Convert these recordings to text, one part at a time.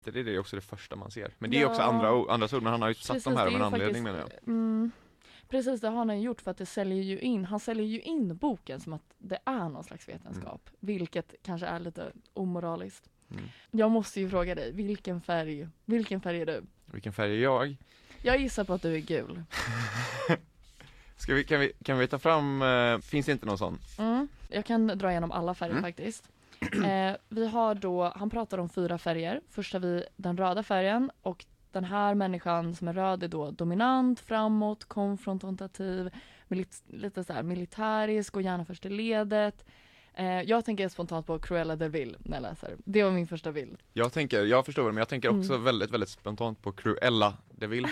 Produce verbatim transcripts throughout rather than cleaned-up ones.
Det är det också det första man ser. Men det är Ja. också andra, andra ord, men han har ju satt Precis, dem här det av är en ju anledning faktiskt- menar jag. Mm, precis, det har han gjort för att det säljer ju in, han säljer ju in boken som att det är någon slags vetenskap, Mm. vilket kanske är lite omoraliskt. Mm. Jag måste ju fråga dig, vilken färg, vilken färg är du? Vilken färg är jag? Jag gissar på att du är gul. Ska vi, kan, vi, kan vi ta fram, eh, finns det inte någon sån? Mm, jag kan dra igenom alla färger Mm. faktiskt. Eh, vi har då, han pratar om fyra färger. Först har vi den röda färgen och den här människan som är röd är då dominant, framåt, konfrontativ, milit- lite så här militärisk och gärna först i ledet. Eh, jag tänker spontant på Cruella de Vil när jag läser. Det var min första bild. Jag tänker, jag förstår det, men jag tänker också Mm. väldigt, väldigt spontant på Cruella de Vil.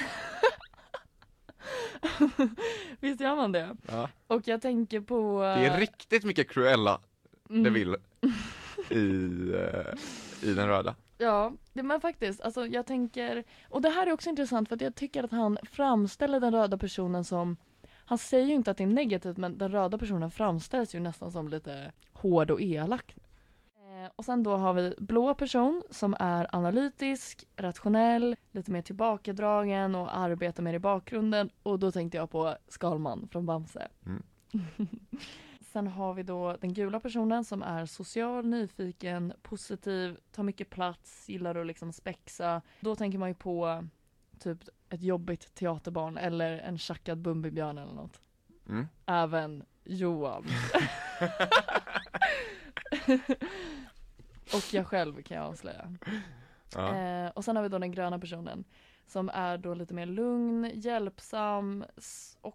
Visst gör man det? Ja. Och jag tänker på... Det är riktigt mycket Cruella mm, de Vil i, eh, i den röda. Ja, det, men faktiskt, alltså jag tänker, och det här är också intressant för att jag tycker att han framställer den röda personen som, han säger ju inte att det är negativt, men den röda personen framställs ju nästan som lite hård och elak. Eh, och sen då har vi blå person som är analytisk, rationell, lite mer tillbakadragen och arbetar mer i bakgrunden, och då tänkte jag på Skalman från Bamse. Mm. Sen har vi då den gula personen som är social, nyfiken, positiv, tar mycket plats, gillar att liksom spexa. Då tänker man ju på typ ett jobbigt teaterbarn eller en tjackad Bumbibjörn eller något. Mm. Även Johan. Och jag själv kan jag avslöja. Ja. Eh, och sen har vi då den gröna personen som är då lite mer lugn, hjälpsam s- och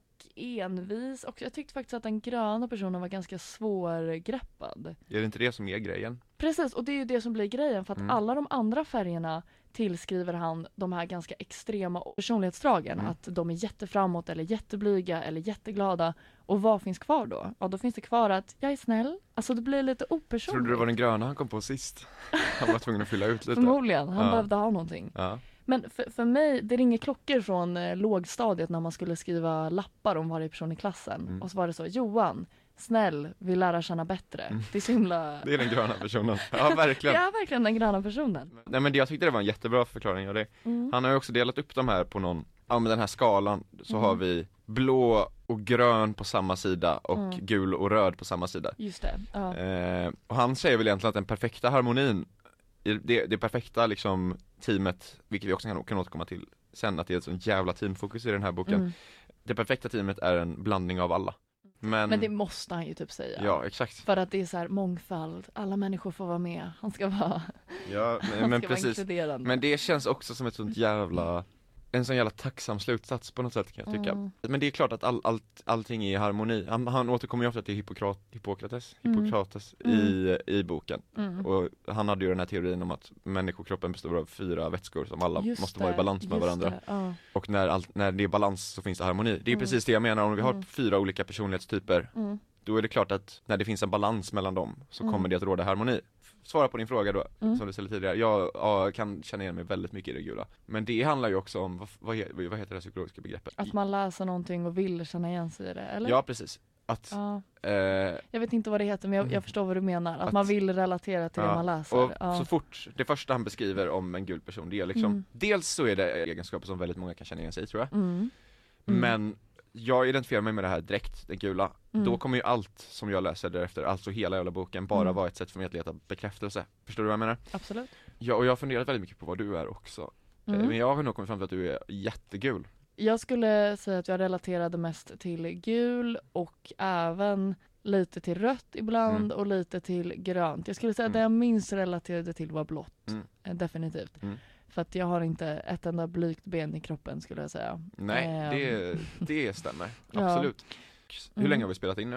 envis. Och jag tyckte faktiskt att den gröna personen var ganska svårgreppad. Är det inte det som är grejen? Precis, och det är ju det som blir grejen, för att Mm. alla de andra färgerna tillskriver han de här ganska extrema personlighetsdragen. Mm. Att de är jätteframåt eller jätteblyga eller jätteglada. Och vad finns kvar då? Ja, då finns det kvar att jag är snäll. Alltså det blir lite opersonligt. Trodde du det var den gröna han kom på sist? Han var tvungen att fylla ut lite. Förmodligen, han Ja. behövde ha någonting. Ja. Men för, för mig, det ringer klockor från eh, lågstadiet när man skulle skriva lappar om varje person i klassen. Mm. Och så var det så, Johan, snäll, vill lära känna bättre. Mm. Det är så himla... Det är den gröna personen. Ja, verkligen. Det är verkligen den gröna personen. Nej, men det, jag tyckte det var en jättebra förklaring av det. Mm. Han har ju också delat upp de här på någon, ja men den här skalan så Mm. har vi blå och grön på samma sida och Mm. gul och röd på samma sida. Just det, ja. Eh, och han säger väl egentligen att den perfekta harmonin, i det, det perfekta liksom teamet, vilket vi också kan, kan återkomma till sen, att det är ett sånt jävla teamfokus i den här boken. Mm. Det perfekta teamet är en blandning av alla. Men, Men det måste han ju typ säga. ja, exakt. För att det är så här mångfald, alla människor får vara med. Han ska vara, Ja, men, han men ska vara precis. inkluderande. Men det känns också som ett sånt jävla, en sån jävla tacksam slutsats på något sätt kan jag tycka. Mm. Men det är klart att all, allt, allting är i harmoni. Han, han återkommer ju ofta till Hippokrat, Hippokrates, Mm. Hippokrates Mm. i, i boken. Mm. Och han hade ju den här teorin om att människokroppen består av fyra vätskor som alla Just måste vara i det, balans med just varandra. det, ja. Och när, all, när det är balans så finns det harmoni. Det är Mm. precis det jag menar, om vi har Mm. fyra olika personlighetstyper, Mm. då är det klart att när det finns en balans mellan dem så Mm. kommer det att råda harmoni. Svara på din fråga då, Mm. som du ställde tidigare. Jag, ja, kan känna igen mig väldigt mycket i det gula. Men det handlar ju också om, vad, vad, he- vad heter det psykologiska begreppet? Att man läser någonting och vill känna igen sig i det, eller? Ja, precis. Att, Ja. eh, Jag vet inte vad det heter, men jag, jag förstår vad du menar. Att, Att- man vill relatera till det ja, man läser. och Ja. så fort, det första han beskriver om en gul person, det är liksom, Mm. dels så är det egenskaper som väldigt många kan känna igen sig i, tror jag. Mm. Mm. Men jag identifierar mig med det här direkt, den gula. Mm. Då kommer ju allt som jag läser därefter, alltså hela jävla boken, bara Mm. vara ett sätt för mig att leta bekräftelse. Förstår du vad jag menar? Absolut. Ja, och jag har funderat väldigt mycket på vad du är också. Eh, Mm. Men jag har nog kommit fram till att du är jättegul. Jag skulle säga att jag relaterade mest till gul och även lite till rött ibland Mm. och lite till grönt. Jag skulle säga att Mm. det jag minst relaterade till var blått. Mm. Eh, Definitivt. Mm. För att jag har inte ett enda blygt ben i kroppen, skulle jag säga. Nej, Ehm. det, det stämmer. Ja. Absolut. Hur Mm. länge har vi spelat in nu?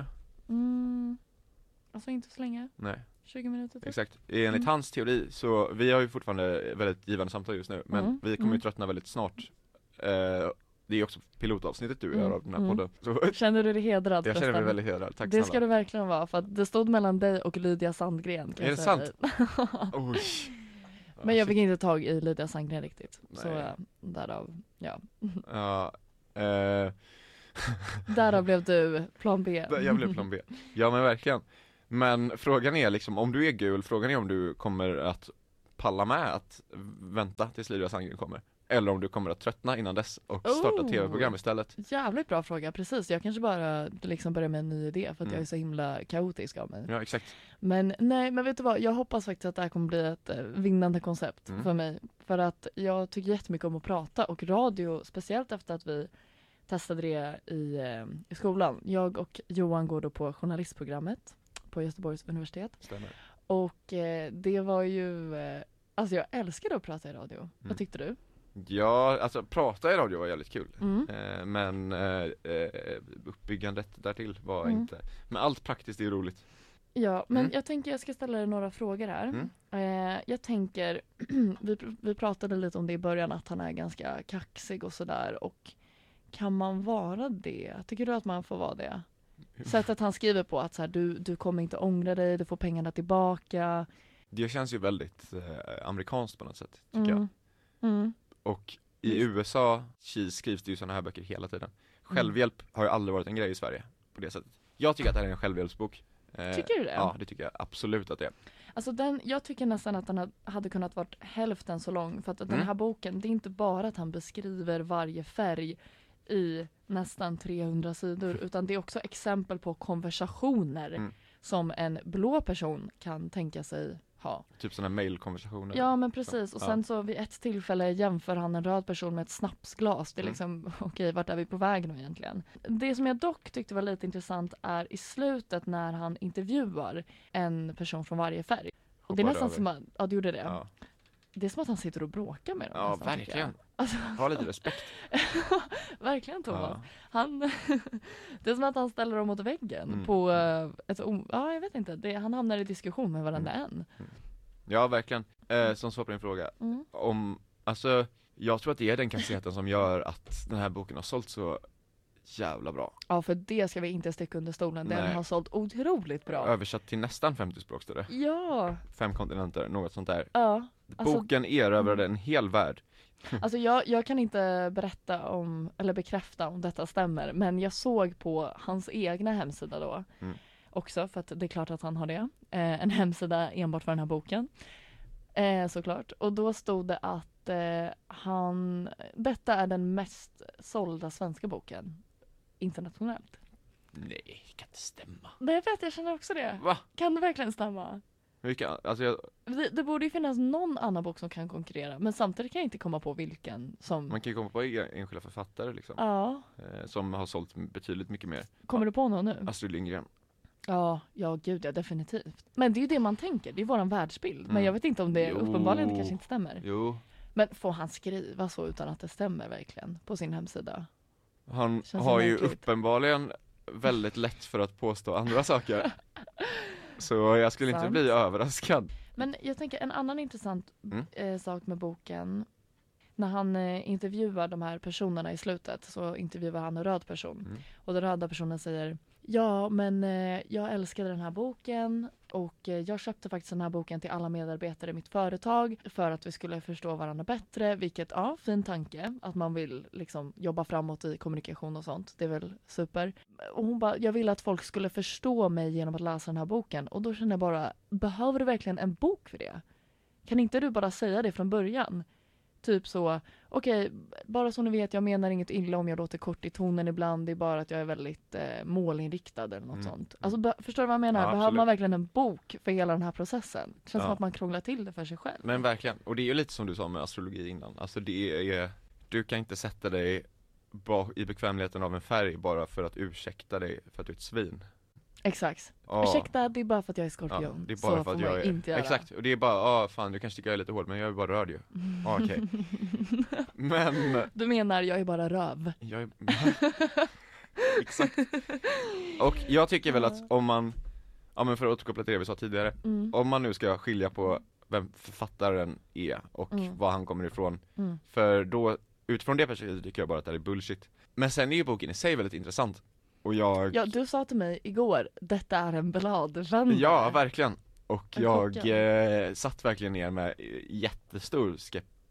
Mm. Alltså inte så länge. Nej, tjugo minuter typ. exakt. Enligt Mm. hans teori, så vi har ju fortfarande väldigt givande samtal just nu, men Mm. vi kommer ju Mm. tröttna väldigt snart. Eh, det är också pilotavsnittet du gör Mm. av den här Mm. podden. Så Känner du dig hedrad? jag känner mig förresten? väldigt hedrad. Tack Det snälla. ska du verkligen vara, för att det stod mellan dig och Lydia Sandgren. kan Är jag det säga sant? dig. Oj. Men jag fick inte tag i Lydia Sandgren riktigt. Så Nej. äh, därav, ja. Ja, eh, Därav blev du plan B. jag blev plan B. Ja, men verkligen. Men frågan är liksom, om du är gul, frågan är om du kommer att palla med att vänta tills Lydia Sandgren kommer. Eller om du kommer att tröttna innan dess och starta Oh. tv-program istället. Jävligt bra fråga, precis. Jag kanske bara liksom börjar med en ny idé för att Mm. jag är så himla kaotisk av mig. Ja, exakt. Men nej, men vet du vad? Jag hoppas faktiskt att det här kommer bli ett eh, vinnande koncept Mm. för mig. För att jag tycker jättemycket om att prata och radio, speciellt efter att vi testade det i, eh, i skolan. Jag och Johan går då på journalistprogrammet på Göteborgs universitet. Stämmer. Och eh, det var ju, eh, alltså jag älskade att prata i radio. Mm. Vad tyckte du? Ja, alltså prata i radio var jävligt kul. Mm. Eh, men eh, eh, uppbyggandet därtill var Mm. inte. Men allt praktiskt är ju roligt. Ja, men Mm. jag tänker jag ska ställa dig några frågor här. Mm. Eh, jag tänker, vi, vi pratade lite om det i början, att han är ganska kaxig och sådär. Och kan man vara det? Tycker du att man får vara det? Sättet han skriver på, att så här, du, du kommer inte ångra dig, du får pengarna tillbaka. Det känns ju väldigt eh, amerikanskt på något sätt, tycker Mm. jag. Mm. Och i U S A skrivs det ju sådana här böcker hela tiden. Självhjälp har ju aldrig varit en grej i Sverige på det sättet. Jag tycker att det här är en självhjälpsbok. Eh, Tycker du det? Ja, det tycker jag absolut att det är. Alltså den, jag tycker nästan att den hade kunnat varit hälften så lång. För att den Mm. här boken, det är inte bara att han beskriver varje färg i nästan trehundra sidor. Utan det är också exempel på konversationer Mm. som en blå person kan tänka sig ha. Typ sådana mailkonversationer. Ja, men precis. Och Ja. sen så vid ett tillfälle jämför han en röd person med ett snapsglas. Det är Mm. liksom, okej, vart är vi på väg nu egentligen? Det som jag dock tyckte var lite intressant är i slutet när han intervjuar en person från varje färg. Och det är Hoppar nästan över. som att, ja, du gjorde det. Ja, Det är som att han sitter och bråkar med dem. ja nästan, tycker verkligen. jag. Alltså, Ha lite respekt. verkligen Thomas. Ja. Han, det är som att han ställer dem mot väggen Mm. på eh, ett, o- ja jag vet inte, det, han hamnar i diskussion med varandra en. Ja, verkligen. Eh, som svar på din fråga. Mm. Om, alltså, jag tror att det är den kapaciteteten som gör att den här boken har sålt så jävla bra. Ja, för det ska vi inte sticka under stolen. Den Nej. har sålt otroligt bra. Översatt till nästan femtio språk står det. Ja, Fem kontinenter, något sånt där. ja. Alltså- Boken erövrade en hel värld. Alltså jag, jag kan inte berätta om, eller bekräfta om detta stämmer, men jag såg på hans egna hemsida då Mm. också, för att det är klart att han har det. Eh, en hemsida enbart för den här boken. Eh, såklart. Och då stod det att eh, han, detta är den mest sålda svenska boken internationellt. Nej, det kan inte stämma. Det jag vet, jag känner också det. Va? Kan det verkligen stämma? Vilka, alltså jag, Det, det borde ju finnas någon annan bok som kan konkurrera, men samtidigt kan jag inte komma på vilken som... man kan ju komma på e- enskilda författare liksom. Ja, Eh, som har sålt betydligt mycket mer. kommer du på någon nu? Astrid Lindgren. Ja, ja gud ja, definitivt. Men det är ju det man tänker, det är våran världsbild. Men Mm. jag vet inte om det Jo. uppenbarligen kanske inte stämmer. Jo, Men får han skriva så utan att det stämmer verkligen på sin hemsida? han Känns har ju märkligt. uppenbarligen väldigt lätt för att påstå andra saker. Så jag skulle inte Sant. bli överraskad. Men jag tänker en annan intressant Mm. eh, sak med boken. När han eh, intervjuar de här personerna i slutet så intervjuar han en röd person. Mm. Och den röda personen säger: ja, men eh, jag älskade den här boken och eh, jag köpte faktiskt den här boken till alla medarbetare i mitt företag för att vi skulle förstå varandra bättre, vilket, ja, fin tanke, att man vill liksom jobba framåt i kommunikation och sånt, det är väl super. Och hon bara, jag ville att folk skulle förstå mig genom att läsa den här boken, och då känner jag bara, behöver du verkligen en bok för det? Kan inte du bara säga det från början? Typ så, okej, bara så ni vet, jag menar inget illa om jag låter kort i tonen ibland, det är bara att jag är väldigt eh, målinriktad eller något Mm. sånt. Alltså, be- förstår du vad jag menar? Ja, Behöver absolut. man verkligen en bok för hela den här processen? Det känns Ja. som att man krånglar till det för sig själv. Men verkligen, och det är ju lite som du sa med astrologi innan. Alltså det är, du kan inte sätta dig ba- i bekvämligheten av en färg bara för att ursäkta dig för att du är ett svin. Exakt. Ja. Ursäkta, det är bara för att jag är Ja, skorpion. det är bara så för att får jag man är, inte göra. exakt, och det är bara, ja fan du kanske tycker jag är lite hård men jag är bara rörd ju. Ja, okej. Men, Du menar, jag är bara röv. jag är, exakt. Och jag tycker väl att om man, ja men för att återkoppla till det vi sa tidigare, Mm. om man nu ska skilja på vem författaren är och Mm. var han kommer ifrån, Mm. för då, utifrån det perspektivet tycker jag bara att det här är bullshit. Men sen är ju boken i sig väldigt intressant. Och jag, Ja, du sa till mig igår, detta är en bladvändare. ja verkligen. Och En jag chockad. eh, satt verkligen ner med jättestor skep-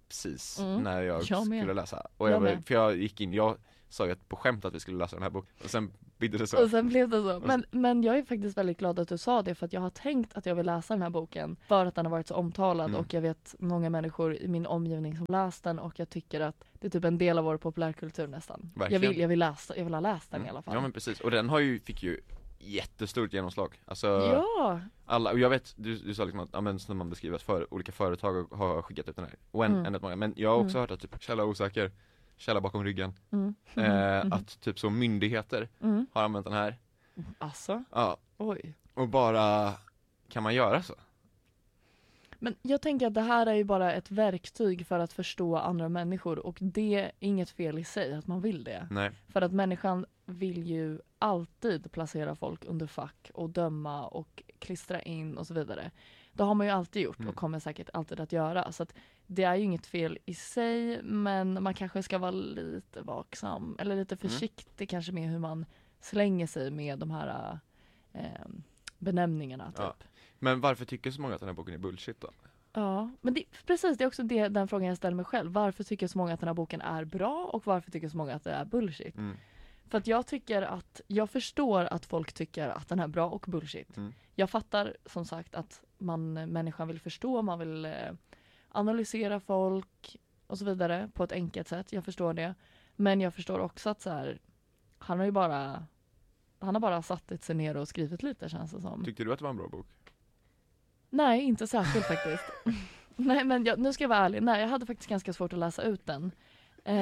precis Mm. när jag, Jag med. skulle läsa. Och jag, Jag var- med. för jag gick in, jag sa ju att på skämt att vi skulle läsa den här boken. Och sen bidde det så. Och sen blev det så. Men, men jag är faktiskt väldigt glad att du sa det, för att jag har tänkt att jag vill läsa den här boken för att den har varit så omtalad Mm. och jag vet många människor i min omgivning som läst den och jag tycker att det är typ en del av vår populärkultur nästan. Jag Verkligen. vill, jag, vill läsa, jag vill ha läst den Mm. i alla fall. Ja men precis, och den har ju, fick ju jättestort genomslag. Alltså Ja. alla, och jag vet, du, du sa liksom att, ja men när man beskriver att för, olika företag har skickat ut den här. Och en, Mm. en, ett många, men jag har också Mm. hört att typ källa osäker, källa bakom ryggen. Mm. Eh, Mm. att typ så myndigheter Mm. har använt den här. Alltså, Ja, oj. och bara, kan man göra så? Men jag tänker att det här är ju bara ett verktyg för att förstå andra människor och det är inget fel i sig att man vill det. Nej. För att människan vill ju alltid placera folk under fack och döma och klistra in och så vidare. Det har man ju alltid gjort Mm. och kommer säkert alltid att göra. Så att det är ju inget fel i sig, men man kanske ska vara lite vaksam eller lite försiktig kanske med hur man slänger sig med de här eh, benämningarna typ. Ja. Men varför tycker så många att den här boken är bullshit då? Ja, men det, precis, det är också det, den frågan jag ställer mig själv. Varför tycker så många att den här boken är bra och varför tycker så många att det är bullshit? Mm. För att jag tycker att, jag förstår att folk tycker att den är bra och bullshit. Mm. Jag fattar som sagt att man, människan vill förstå, man vill eh, analysera folk och så vidare på ett enkelt sätt. Jag förstår det. Men jag förstår också att så här, han har ju bara, han har bara satt sig ner och skrivit lite känns det som. Tyckte du att det var en bra bok? Nej, inte särskilt faktiskt. Nej, men jag, nu ska jag vara ärlig. Nej, jag hade faktiskt ganska svårt att läsa ut den. Eh,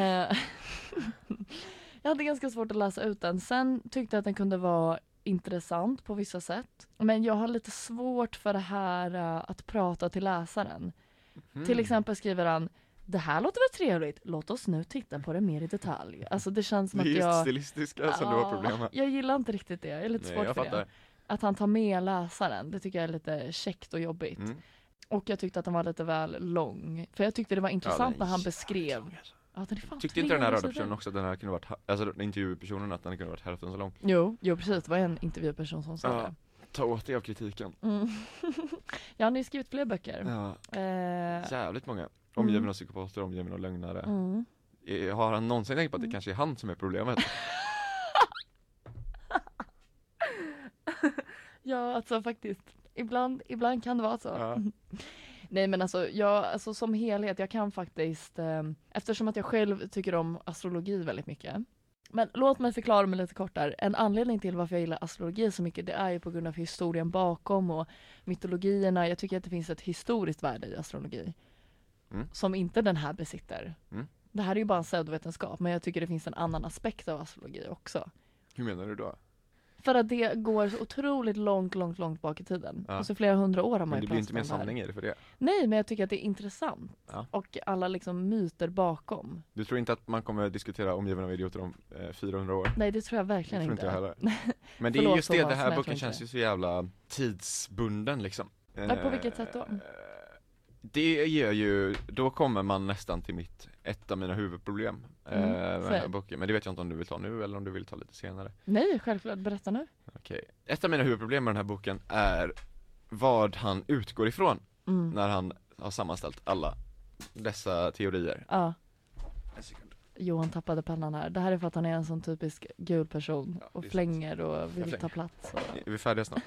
jag hade ganska svårt att läsa ut den. Sen tyckte jag att den kunde vara intressant på vissa sätt. Men jag har lite svårt för det här uh, att prata till läsaren. Mm. Till exempel skriver han, det här låter väl trevligt, låt oss nu titta på det mer i detalj. Alltså det känns som Det är att just jag... stilistiska som du har problem med. Jag gillar inte riktigt det, jag är lite Nej, svårt jag för fattar. det. Att han tar med läsaren, det tycker jag är lite käckt och jobbigt. Mm. Och jag tyckte att den var lite väl lång. För jag tyckte det var intressant den när är han jävligt beskrev. lång, alltså. Ja, den är fan Tyckte inte den här trehundra röda personen sidor. också att den här kunde varit, ha- alltså intervjupersonen att den kunde varit hälften så lång? Jo, jo precis, det var en intervjuperson som sa Ja. det. Ta åt dig av kritiken. Mm. Ja, han har ju skrivit fler böcker. Ja, Eh, jävligt många. Omgiven Mm. av psykopater, omgiven av lögnare. mm. Eh, Har han någonsin tänkt på att det Mm. kanske är han som är problemet? Ja, alltså faktiskt. Ibland, ibland kan det vara så. Ja. Nej men alltså, jag, alltså som helhet, jag kan faktiskt, eh, eftersom att jag själv tycker om astrologi väldigt mycket. Men låt mig förklara mig lite kort där. En anledning till varför jag gillar astrologi så mycket, det är ju på grund av historien bakom och mytologierna. Jag tycker att det finns ett historiskt värde i astrologi. Mm. Som inte den här besitter. Mm. Det här är ju bara en pseudovetenskap, men jag tycker det finns en annan aspekt av astrologi också. Hur menar du då? För att det går så otroligt långt, långt, långt bak i tiden. Ja. Alltså flera hundra år har man Men ju det blir inte pratat mer om det här. sanning i det för det. Nej, men jag tycker att det är intressant. Ja. Och alla liksom myter bakom. Du tror inte att man kommer diskutera omgiven av idioter om eh, fyrahundra år? Nej, det tror jag Det verkligen tror inte. inte jag heller. Men det är Förlåt, just det, Thomas, den men här jag boken tror inte känns det. ju så jävla tidsbunden liksom. Ja, på vilket sätt då? Eh, Det ger ju, då kommer man nästan till mitt, ett av mina huvudproblem eh, Mm, med den säg. här boken. Men det vet jag inte om du vill ta nu eller om du vill ta lite senare. Nej, självklart. Berätta nu. Okej. Ett av mina huvudproblem med den här boken är vad han utgår ifrån Mm. när han har sammanställt alla dessa teorier. Ja, En sekund. Johan tappade pennan här. Det här är för att han är en sån typisk gul person. Ja, och det är flänger och Jag vill ta flänger. plats. Och... Är vi färdiga snart?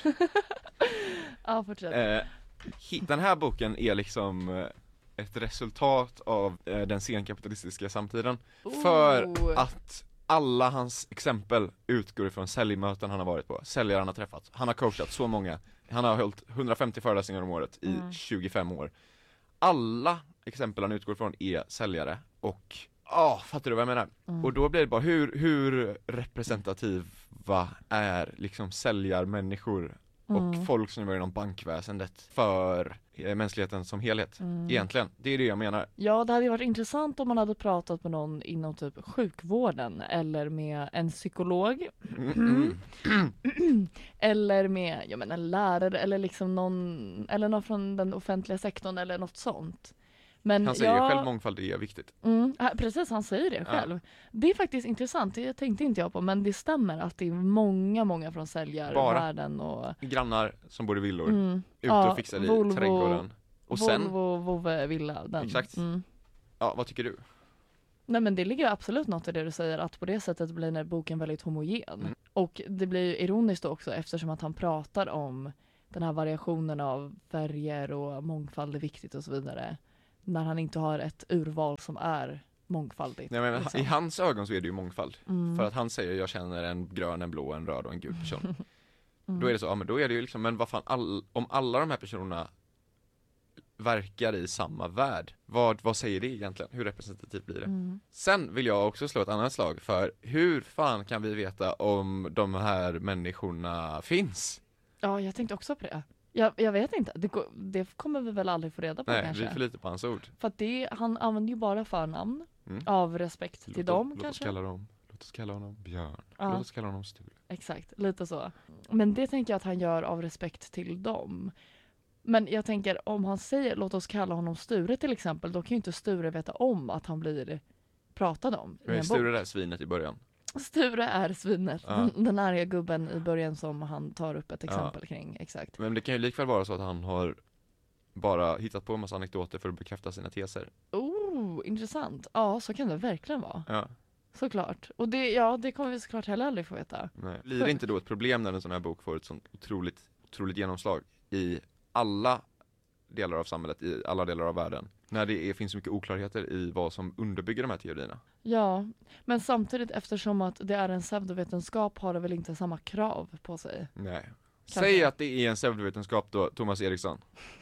Ja, fortsätt. Eh, hi- den här boken är liksom eh, ett resultat av eh, den senkapitalistiska samtiden. För Oh. att alla hans exempel utgår ifrån säljmöten han har varit på, säljare han har träffat. Han har coachat så många. Han har hållit hundrafemtio föreläsningar om året i Mm. tjugofem år. Alla exempel han utgår ifrån är säljare och ja, fattar du vad jag menar? Mm. Och då blir det bara hur, hur representativa är liksom säljarmänniskor och Mm. folk som jobbar inom bankväsendet för eh, mänskligheten som helhet. Mm. Egentligen, det är det jag menar. Ja, det hade ju varit intressant om man hade pratat med någon inom typ sjukvården eller med en psykolog Mm, mm. eller med jag menar, en lärare eller liksom någon eller någon från den offentliga sektorn eller något sånt. Men Han säger jag, själv mångfald är viktigt. mm, ja, precis, han säger det Ja. själv. Det är faktiskt intressant, det tänkte inte jag på, men det stämmer att det är många, många från säljarvärlden och Grannar som bor i villor, mm, ute ja, och fixar i Volvo- trädgården. Och sen, Volvo, Vove, Villa. Den. Exakt. Mm. ja, vad tycker du? Nej men det ligger absolut något i det du säger, att på det sättet blir den här boken väldigt homogen. Mm. Och det blir ju ironiskt också eftersom att han pratar om den här variationen av färger och mångfald är viktigt och så vidare. När han inte har ett urval som är mångfaldigt. Nej, men liksom. i hans ögon så är det ju mångfald. Mm. För att han säger jag känner en grön, en blå, en röd och en gul person. Mm. Då är det så, ja men då är det ju liksom, men vad fan, all, om alla de här personerna verkar i samma värld, vad, vad säger det egentligen? Hur representativt blir det? Mm. Sen vill jag också slå ett annat slag för hur fan kan vi veta om de här människorna finns? Ja, jag tänkte också på det. Jag, jag vet inte, det, går- det kommer vi väl aldrig få reda på Nej, kanske. vi förlitar på hans ord. För att det, han använder ju bara förnamn Mm. av respekt till Låt, dem låt oss kanske. kalla dem, låt oss kalla honom Björn. Ja. Låt oss kalla honom Sture. Exakt, lite så. Men det tänker jag att han gör av respekt till dem. Men jag tänker, om han säger låt oss kalla honom Sture till exempel, då kan ju inte Sture veta om att han blir pratad om i Men en Sture bok. det där svinet i början. Sture är svinet, Ja. den, den arga gubben i början som han tar upp ett exempel kring. Exakt. Men det kan ju likväl vara så att han har bara hittat på en massa anekdoter för att bekräfta sina teser. Oh, intressant. Ja, så kan det verkligen vara. Ja, Såklart. Och det, ja, det kommer vi såklart heller aldrig få veta. nej. Blir det inte då ett problem när en sån här bok får ett sånt otroligt, otroligt genomslag i alla delar av samhället, i alla delar av världen? När det är, finns så mycket oklarheter i vad som underbygger de här teorierna. Ja, men samtidigt eftersom att det är en pseudovetenskap har det väl inte samma krav på sig. Nej. Kanske. Säg att det är en pseudovetenskap då, Thomas Eriksson.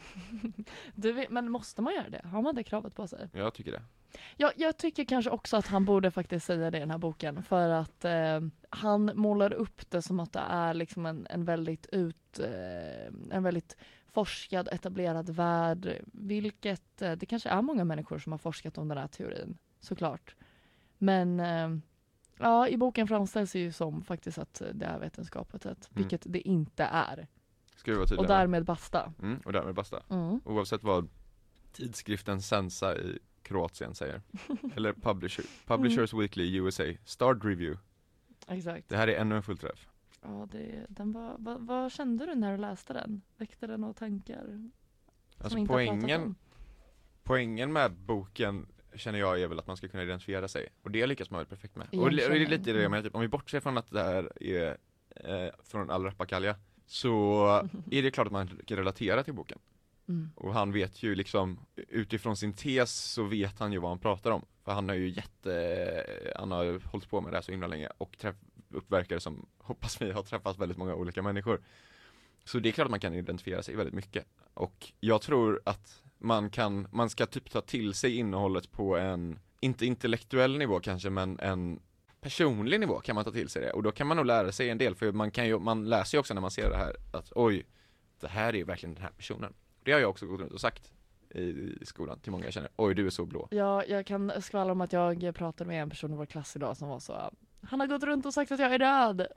Du vet, men måste man göra det? Har man det kravet på sig? Jag tycker det. Ja, jag tycker kanske också att han borde faktiskt säga det i den här boken. För att eh, han målar upp det som att det är liksom en, en väldigt ut, eh, en väldigt forskad, etablerad värld. Vilket, eh, det kanske är många människor som har forskat om den här teorin, såklart. Men eh, ja, i boken framställs det ju som faktiskt att det är vetenskapligt, mm. vilket det inte är. Ska vi vara tydliga? Och därmed basta. Mm, och därmed basta. Mm. Oavsett vad tidskriften Sensa i Kroatien säger. Eller Publisher, Publishers Weekly U S A, Starred Review. Exakt. Det här är ännu en fullträff. Ja, det, den var, vad, vad kände du när du läste den? Väckte den några tankar? som Alltså vi inte har pratat poängen, om? poängen med boken känner jag är väl att man ska kunna identifiera sig. Och det lyckas man väl perfekt med. Och det, och det är Igenkänning. lite det jag menar, typ, om vi bortser från att det här är eh, från Al Rappakalja, så är det klart att man kan relatera till boken. Mm. Och han vet ju liksom, utifrån sin tes så vet han ju vad han pratar om. För han har ju jätte, han har ju hållit på med det här så himla länge och träff, uppverkar som, hoppas vi har träffat väldigt många olika människor. Så det är klart att man kan identifiera sig väldigt mycket. Och jag tror att man kan, man ska typ ta till sig innehållet på en, inte intellektuell nivå kanske, men en personlig nivå kan man ta till sig det. Och då kan man nog lära sig en del, för man kan ju, man läser ju också när man ser det här att oj, det här är ju verkligen den här personen. Det har jag också gått runt och sagt i, i skolan till många jag känner. Oj, du är så blå. Ja, jag kan skvallra om att jag pratade med en person i vår klass idag som var så, han har gått runt och sagt att jag är röd.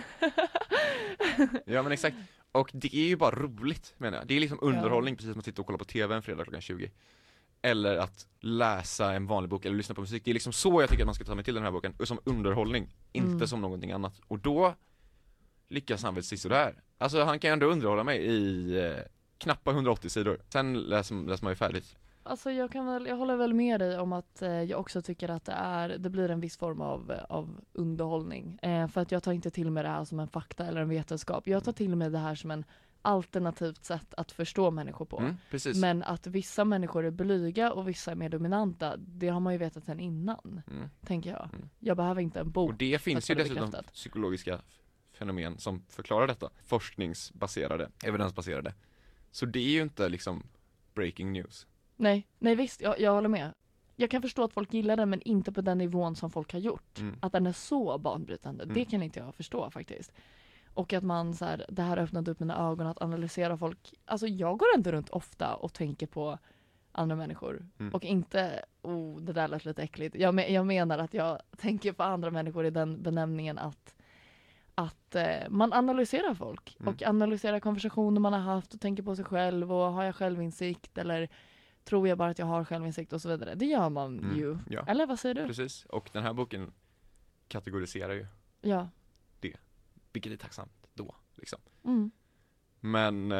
Ja, men exakt. Och det är ju bara roligt, menar jag. Det är liksom underhållning, ja. Precis som att sitta och kolla på tv en fredag klockan tjugo. Eller att läsa en vanlig bok eller lyssna på musik. Det är liksom så jag tycker att man ska ta mig till den här boken. Som underhållning, inte Mm. som någonting annat. Och då lyckas han väl sisådär. Alltså han kan ju ändå underhålla mig i eh, knappa hundraåttio sidor. Sen läser, läser man ju färdigt. Alltså jag kan väl, jag håller väl med dig om att eh, jag också tycker att det är, det blir en viss form av, av underhållning. Eh, för att jag tar inte till mig det här som en fakta eller en vetenskap. Jag tar till mig det här som en alternativt sätt att förstå människor på. Mm, precis. Men att vissa människor är blyga och vissa är mer dominanta, det har man ju vetat sedan innan, Mm. tänker jag. Mm. Jag behöver inte en bok. Och det finns för ju att få det dessutom bekräftat. psykologiska fenomen som förklarar detta. Forskningsbaserade, evidensbaserade. Så det är ju inte liksom breaking news. Nej, nej visst, jag, jag håller med. Jag kan förstå att folk gillar den, men inte på den nivån som folk har gjort. Mm. Att den är så banbrytande, Mm. det kan inte jag förstå faktiskt. Och att man så här, det här öppnade upp mina ögon att analysera folk. Alltså jag går inte runt ofta och tänker på andra människor. Mm. Och inte, oh det där lät lite äckligt. Jag, me- jag menar att jag tänker på andra människor i den benämningen att, att eh, man analyserar folk. Mm. Och analyserar konversationer man har haft och tänker på sig själv och har jag självinsikt eller tror jag bara att jag har självinsikt och så vidare. Det gör man Mm. ju. Ja. Eller vad säger du? Precis, och den här boken kategoriserar ju, Ja. vilket är tacksamt då liksom. Mm. Men eh,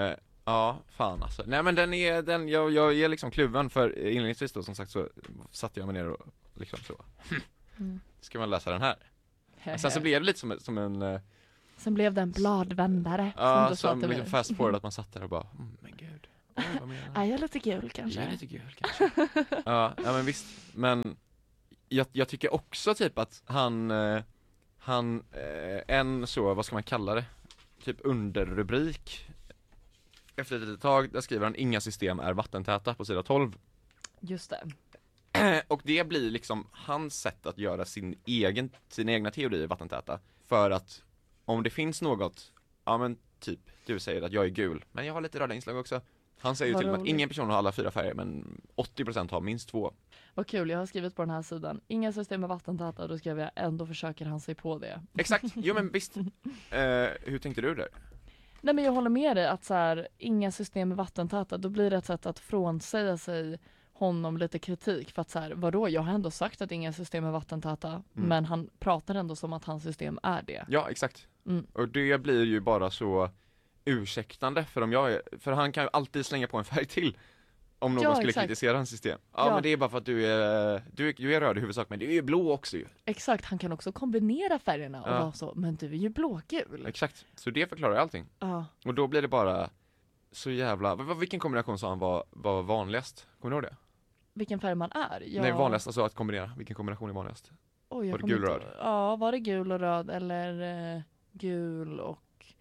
Ja, fan alltså. Nej men den är, den, jag, jag är liksom kluven för inledningsvis då som sagt så satte jag mig ner och liksom så. Mm. Ska man läsa den här? Men sen så blev det lite som, som en eh, Sen blev det en bladvändare. ja, du sa som till mig. liksom fast forward att man satt där och bara mm, men gud. Oj, vad menar du? Är jag lite gul kanske? Jag är lite gul kanske. ja, ja men visst. Men jag, jag tycker också typ att han eh, han eh, en så, vad ska man kalla det? Typ underrubrik efter ett litet tag, där skriver han inga system är vattentäta på sida tolv. Just det. Och det blir liksom hans sätt att göra sin egen, sina egna teorier vattentäta. För att om det finns något, ja men typ, du säger att jag är gul, men jag har lite röda inslag också. Han säger ju Vad till och med att roligt. ingen person har alla fyra färger, men åttio procent har minst två. Vad kul, jag har skrivit på den här sidan. Inga system är vattentäta och då skrev jag ändå försöker han sig på det. Exakt, jo men visst. Eh, hur tänkte du där? Nej men jag håller med dig att så här, inga system är vattentäta, då blir det ett sätt att frånsäga sig honom lite kritik för att så här, vadå, jag har ändå sagt att inga system är vattentäta, Mm. men han pratar ändå som att hans system är det. Ja, exakt. Mm. Och det blir ju bara så ursäktande för om jag är, för han kan ju alltid slänga på en färg till om någon Ja, skulle exakt. kritisera hans system. Ja, Ja. men det är bara för att du är, du är, du är röd i huvudsak, men du är ju blå också ju. Exakt, han kan också kombinera färgerna och Ja. vara så, men du är ju blågul. Exakt, så det förklarar allting. Ja. Och då blir det bara så jävla, v- vilken kombination sa han var, var vanligast? Kommer du ihåg det? Vilken färg man är. Ja. Nej, vanligast, alltså att kombinera, vilken kombination är vanligast? Oj, jag var det kommer gul och inte- Ja, var det gul och röd eller eh, gul och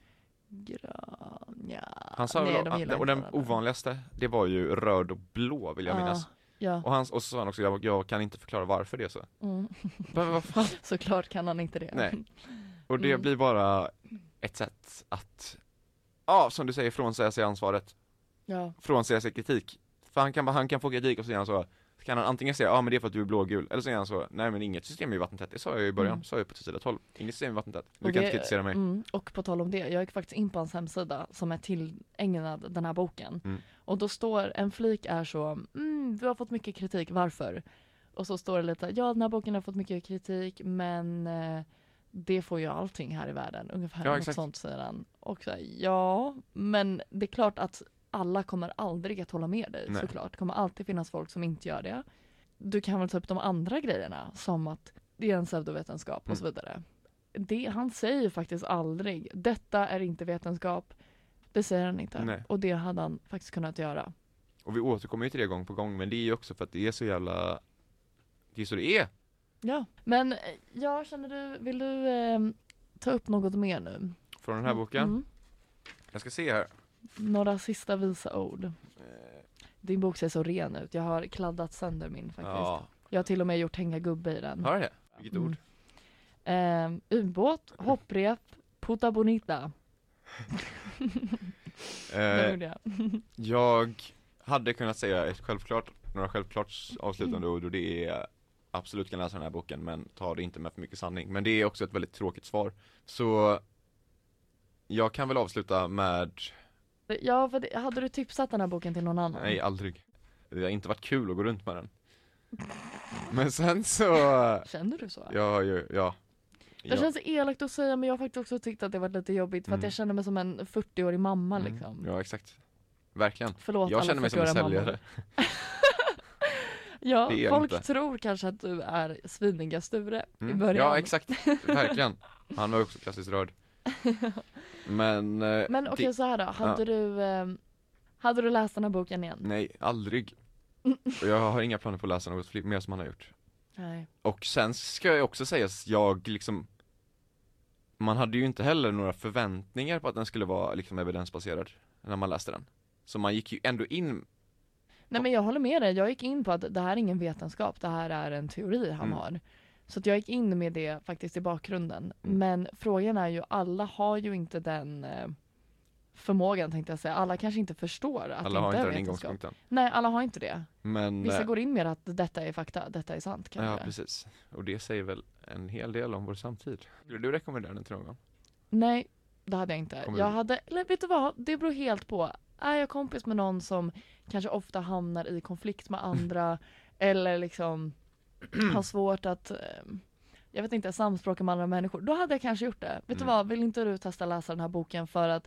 grön? Ja. Han sa Nej, väl, de att- gillar och inte den varandra. ovanligaste, det var ju röd och blå vill jag Ja. minnas. Ja, Och, han, och så sa han också, jag, jag kan inte förklara varför det är så. mm. Men vad fan? såklart kan han inte det. Nej. Och det Mm. blir bara ett sätt att, ja som du säger, frånsäga sig ansvaret, Ja, frånsäga sig kritik. För han kan, han kan få kritik och så säger han så, kan han antingen säga, ja men det är för att du är blågul, eller så säger han så, nej men inget system är vattentätt, det sa jag ju i början, Mm. sa jag på sida tolv, inget system är vattentätt, du och kan det- inte kritisera mig. Mm, och på tal om det, jag gick faktiskt in på hans hemsida som är tillägnad den här boken. Mm. Och då står, en flik är så, mm, du har fått mycket kritik, varför? Och så står det lite, ja den här boken har fått mycket kritik, men eh, det får ju allting här i världen, ungefär Ja, något exakt. sånt säger han. Och så här, ja, men det är klart att alla kommer aldrig att hålla med dig, Nej. såklart. Det kommer alltid finnas folk som inte gör det. Du kan väl ta upp de andra grejerna, som att det är en pseudovetenskap och Mm. så vidare. Det, han säger ju faktiskt aldrig, detta är inte vetenskap. Det säger han inte. Nej. Och det hade han faktiskt kunnat göra. Och vi återkommer ju till det gång på gång, men det är ju också för att det är så jävla, det är så det är. Ja. Men eh, jag känner du, vill du eh, ta upp något mer nu? Från den här boken. Mm. Jag ska se här. Några sista visa ord. Eh, Din bok ser så ren ut. Jag har kladdat sönder min faktiskt. Ja, Jag har till och med gjort hänga gubbe i den. har jag det? Vilket Mm. ord? Eh, ubåt, hopprep, puta bonita. Det Eh, gjorde jag. jag hade kunnat säga ett självklart, några självklart avslutande ord och det är absolut kan läsa den här boken, men ta det inte med för mycket sanning. Men det är också ett väldigt tråkigt svar. Så jag kan väl avsluta med, Ja, för det, hade du tipsat den här boken till någon annan? nej aldrig. Det har inte varit kul att gå runt med den. Men sen så, Känner du så? ja, ja, ja. Det ja. känns elakt att säga, men jag har faktiskt också tyckt att det var lite jobbigt för att Mm. jag känner mig som en fyrtioårig mamma Mm, liksom. Ja, exakt. Verkligen. Förlåt Jag alla känner mig som en fyrtioåriga säljare. mammor. Ja, Det är jag folk inte. tror kanske att du är sviniga Sture i Mm. början. Ja, exakt. Verkligen. Han var också klassiskt rörd. Men, eh, Men okej, det, så här då. Hade Ja. du eh, Hade du läst den här boken igen? nej, aldrig. Och jag har inga planer på att läsa något fler- mer som han har gjort. Nej. Och sen ska jag också säga att jag liksom, man hade ju inte heller några förväntningar på att den skulle vara liksom evidensbaserad när man läste den. Så man gick ju ändå in, Nej, men jag håller med dig. Jag gick in på att det här är ingen vetenskap, det här är en teori han Mm. har. Så att jag gick in med det faktiskt i bakgrunden. Mm. Men frågan är ju, alla har ju inte den eh, förmågan tänkte jag säga. Alla kanske inte förstår att alla det har inte inte är den vetenskap. ingångspunkten. Nej, alla har inte det. Men, Vissa eh, går in med att detta är fakta, detta är sant kanske. ja precis. Och det säger väl en hel del om vår samtid. Skulle du rekommendera den till någon? Nej, det hade jag inte. Kommer Jag du- hade, eller vet du vad, det beror helt på. Är jag kompis med någon som kanske ofta hamnar i konflikt med andra eller liksom har svårt att, eh, jag vet inte, samspråka med andra människor, då hade jag kanske gjort det. Vet du Mm. vad, vill inte du testa läsa den här boken för att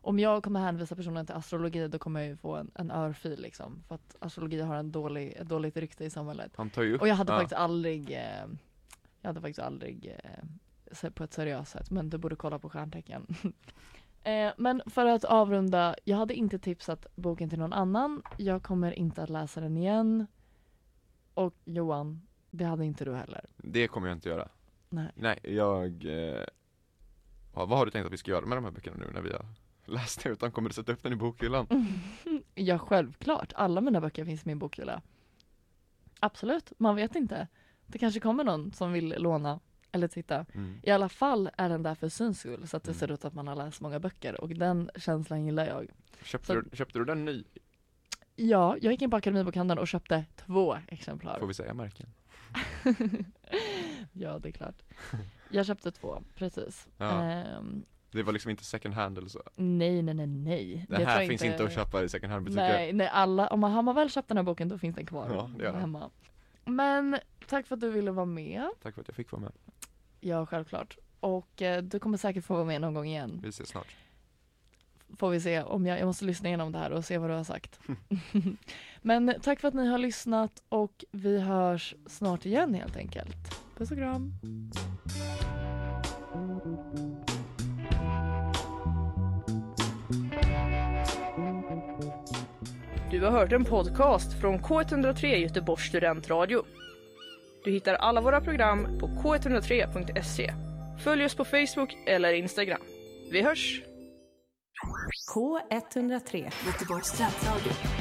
om jag kommer hänvisa personen till astrologi, då kommer jag ju få en, en örfil liksom. För att astrologi har en dålig, ett dåligt rykte i samhället. Han tar ju upp. Och jag hade ja. faktiskt aldrig, eh, jag hade faktiskt aldrig eh, på ett seriöst sätt, men du borde kolla på stjärntecken. eh, men för att avrunda, jag hade inte tipsat boken till någon annan. Jag kommer inte att läsa den igen. Och Johan, det hade inte du heller. Det kommer jag inte göra. Nej. Nej, jag... Eh, vad har du tänkt att vi ska göra med de här böckerna nu när vi har läst det? Utan kommer du sätta upp den i bokhyllan? Ja, självklart. Alla mina böcker finns i min bokhylla. Absolut, man vet inte. Det kanske kommer någon som vill låna eller titta. Mm. I alla fall är den där för syns skull, så att det mm. ser ut att man har läst många böcker. Och den känslan gillar jag. Köpte, så, du, köpte du den ny? Ja, jag gick in på Akademibokhandeln och köpte två exemplar. Får vi säga märken? Ja, det är klart. Jag köpte två, precis. Ja. Um, det var liksom inte second hand eller så? Nej, nej, nej, nej. Det, det här finns inte... inte att köpa i second hand butiker. Nej, nej, alla, om man har väl köpt den här boken, då finns den kvar ja, det är hemma. Men tack för att du ville vara med. Tack för att jag fick vara med. Ja, självklart. Och eh, du kommer säkert få vara med någon gång igen. Vi ses snart. Får vi se om jag, jag måste lyssna igenom det här och se vad du har sagt. Men tack för att ni har lyssnat och vi hörs snart igen helt enkelt. Puss och kram. Du har hört en podcast från K ett noll tre Göteborgs studentradio. Du hittar alla våra program på k ett noll tre punkt se. Följ oss på Facebook eller Instagram. Vi hörs! K ett noll tre Göteborgs studentradio.